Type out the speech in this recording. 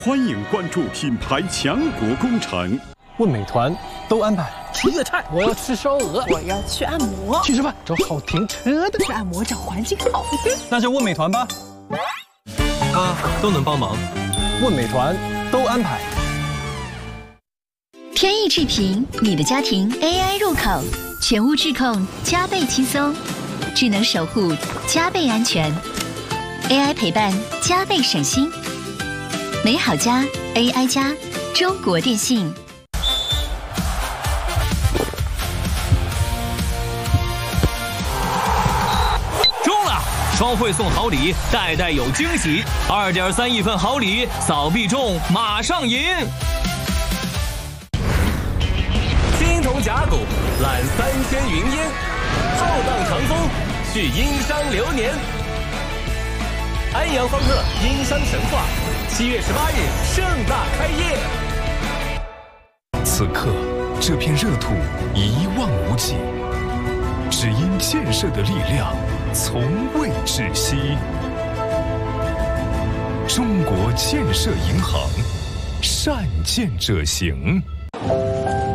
欢迎关注品牌强国工程。 问美团都安排。 吃粤菜， 我要吃烧鹅， 我要去按摩， 去吃饭，找好停车的， 去按摩找环境好的。 那就问美团吧。 都能帮忙。 问美团都安排。 天翼智屏，你的家庭 AI 入口，全屋智控加倍轻松，智能守护加倍安全 ，AI 陪伴加倍省心。美好家 AI 家，中国电信。 中了！双汇送好礼，代代有惊喜。2.3亿份好礼，扫必中，马上赢！青铜甲骨揽3000云烟，浩荡长风续殷商流年。安阳方特殷商神话，7月18日盛大开业。 此刻，这片热土一望无际，只因建设的力量从未止息。中国建设银行，善建者行。